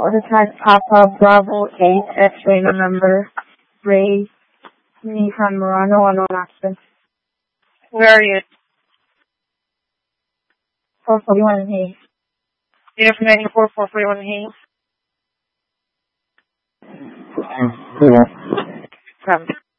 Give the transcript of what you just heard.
Attack Papa Bravo 8 X-ray November Ray Nissan Murano unknown occupant. Where are you? 441 in Hayes. Unit from 94, 441 in Hayes. Yeah.